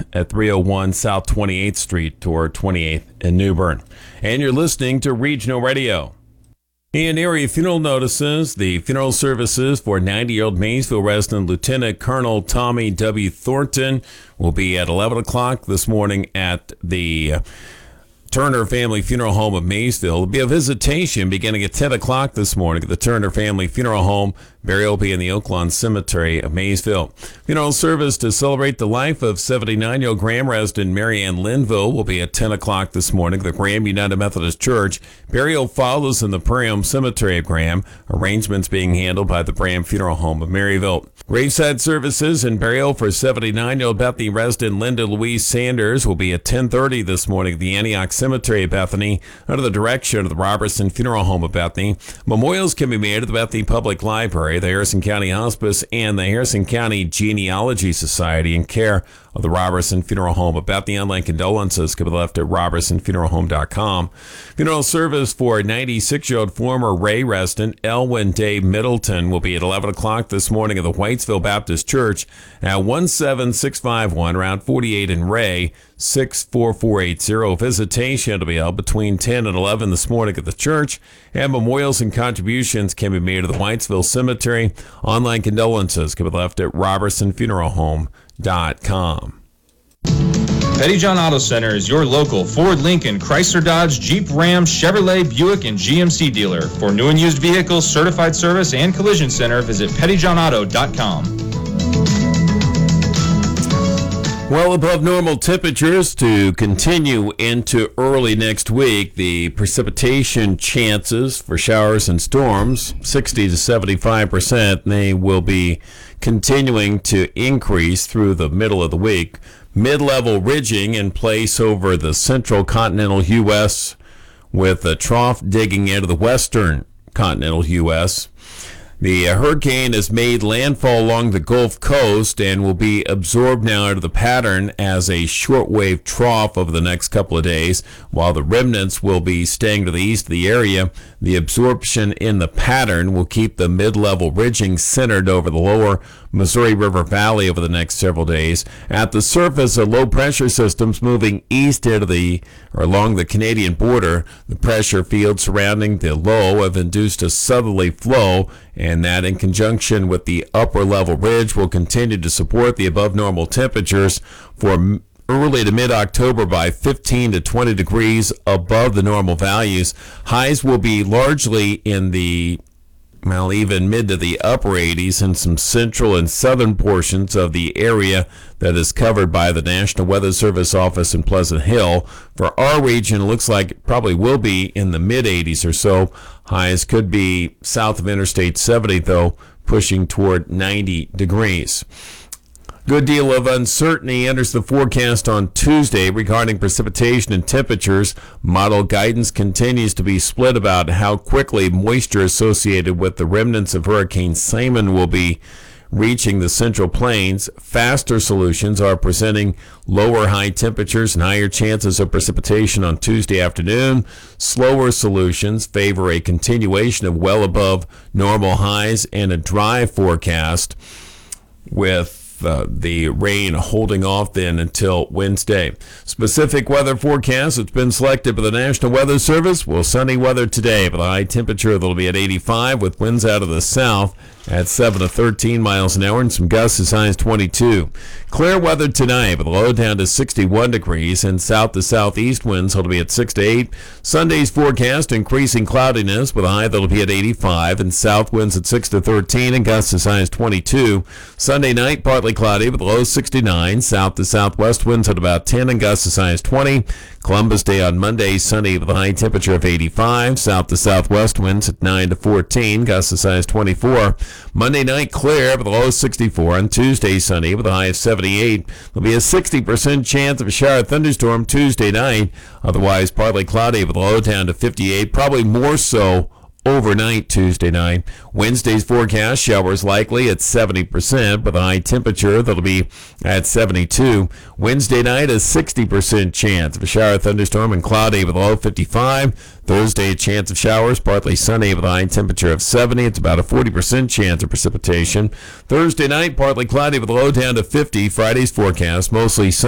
at 301 South 28th Street toward 28th in New Bern. And you're listening to Regional Radio. In area funeral notices, the funeral services for 90-year-old Maysville resident Lieutenant Colonel Tommy W. Thornton will be at 11 o'clock this morning at the Turner Family Funeral Home of Maysville. There will be a visitation beginning at 10 o'clock this morning at the Turner Family Funeral Home. Burial will be in the Oaklawn Cemetery of Maysville. Funeral service to celebrate the life of 79-year-old Graham resident Marianne Linville will be at 10 o'clock this morning at the Graham United Methodist Church. Burial follows in the Prairie Home Cemetery of Graham. Arrangements being handled by the Graham Funeral Home of Maryville. Graveside services and burial for 79-year-old Bethany resident Linda Louise Sanders will be at 10:30 this morning at the Antioch Cemetery of Bethany under the direction of the Robertson Funeral Home of Bethany. Memorials can be made at the Bethany Public Library, the Harrison County Hospice, and the Harrison County Genealogy Society in care of the Robertson Funeral Home of Bethany. Online condolences can be left at robertsonfuneralhome.com. Funeral service for 96-year-old former Ray resident Elwyn Day Middleton will be at 11 o'clock this morning at the Whitesville Baptist Church at 17651 Route 48 in Ray, 64480. Visitation to be held between 10 and 11 this morning at the church, and memorials and contributions can be made at the Whitesville Cemetery. Online condolences can be left at robertsonfuneralhome.com. Pettyjohn Auto Center is your local Ford, Lincoln, Chrysler, Dodge, Jeep, Ram, Chevrolet, Buick, and GMC dealer. For new and used vehicles, certified service, and collision center, visit pettyjohnauto.com. Well, above normal temperatures to continue into early next week. The precipitation chances for showers and storms, 60 to 75%. They will be continuing to increase through the middle of the week. Mid-level ridging in place over the central continental U.S. with a trough digging into the western continental U.S. The hurricane has made landfall along the Gulf Coast and will be absorbed now into the pattern as a shortwave trough over the next couple of days. While the remnants will be staying to the east of the area, the absorption in the pattern will keep the mid-level ridging centered over the lower Missouri River Valley over the next several days. At the surface, a low-pressure system's moving east into along the Canadian border. The pressure field surrounding the low have induced a southerly flow, and that in conjunction with the upper-level ridge will continue to support the above-normal temperatures for early to mid-October by 15 to 20 degrees above the normal values. Highs will be largely in the even mid to the upper 80s in some central and southern portions of the area that is covered by the National Weather Service office in Pleasant Hill. For our region, it looks like it probably will be in the mid 80s or so. Highs could be south of Interstate 70, though, pushing toward 90 degrees. Good deal of uncertainty enters the forecast on Tuesday regarding precipitation and temperatures. Model guidance continues to be split about how quickly moisture associated with the remnants of Hurricane Simon will be reaching the Central Plains. Faster solutions are presenting lower high temperatures and higher chances of precipitation on Tuesday afternoon. Slower solutions favor a continuation of well above normal highs and a dry forecast with the rain holding off then until Wednesday. Specific weather forecast that's been selected by the National Weather Service. Well, sunny weather today, but a high temperature that'll be at 85 with winds out of the south at 7 to 13 miles an hour and some gusts as high as 22. Clear weather tonight, with a low down to 61 degrees and south to southeast winds will be at 6 to 8. Sunday's forecast increasing cloudiness with a high that'll be at 85 and south winds at 6 to 13 and gusts as high as 22. Sunday night partly cloudy with a low 69, south to southwest winds at about 10 and gusts as high as 20. Columbus Day on Monday, sunny with a high temperature of 85, south to southwest winds at 9 to 14, gusts as high as 24. Monday night clear with a low 64. On Tuesday, sunny with a high of 78. There'll be a 60% chance of a shower thunderstorm Tuesday night. Otherwise, partly cloudy with a low down to 58, probably more so overnight Tuesday night. Wednesday's forecast, showers likely at 70%, with a high temperature that'll be at 72. Wednesday night, a 60% chance of a shower thunderstorm and cloudy with a low 55. Thursday, a chance of showers, partly sunny with a high temperature of 70. It's about a 40% chance of precipitation. Thursday night, partly cloudy with a low down to 50. Friday's forecast, mostly sunny.